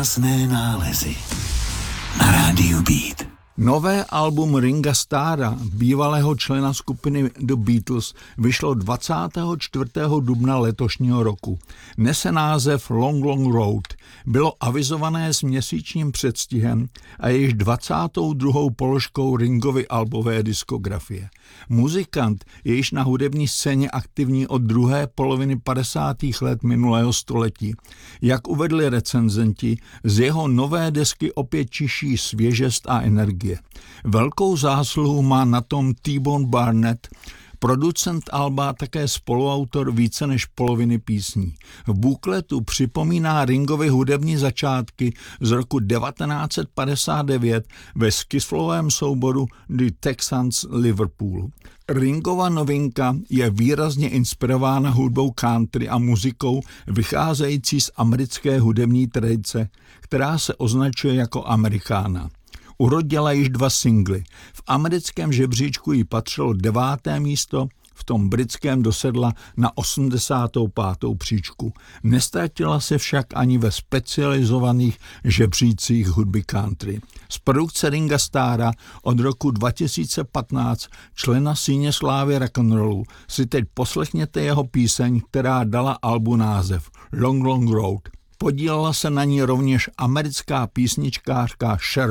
Krásné nálezy na rádiu Beat. Nové album Ringa Starra, bývalého člena skupiny The Beatles, vyšlo 24. dubna letošního roku. Nese název Long Long Road. Bylo avizované s měsíčním předstihem a je již 22. položkou Ringovy albové diskografie. Muzikant je již na hudební scéně aktivní od druhé poloviny 50. let minulého století. Jak uvedli recenzenti, z jeho nové desky opět čiší svěžest a energie. Velkou zásluhu má na tom T-Bone Barnett, producent alba, také spoluautor více než poloviny písní. V bukletu připomíná Ringovy hudební začátky z roku 1959 ve skiflovém souboru The Texans Liverpoolu. Ringova novinka je výrazně inspirována hudbou country a muzikou vycházející z americké hudební tradice, která se označuje jako Amerikána. Urodila již 2 singly. V americkém žebříčku jí patřilo 9. místo, v tom britském dosedla na 85. příčku. Nestratila se však ani ve specializovaných žebřících hudby country. Z produkce Ringa Starra od roku 2015, člena síně slávy rock'n'rollu, si teď poslechněte jeho píseň, která dala albu název Long Long Road. Podílela se na ní rovněž americká písničkářka Cheryl